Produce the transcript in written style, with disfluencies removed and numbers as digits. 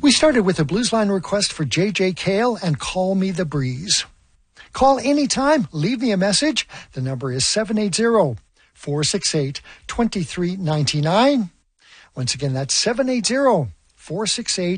We started with a Blues Line request for J.J. Cale and Call Me the Breeze. Call anytime. Leave me a message. The number is 780-468-2399. Once again, that's 780-468-2399.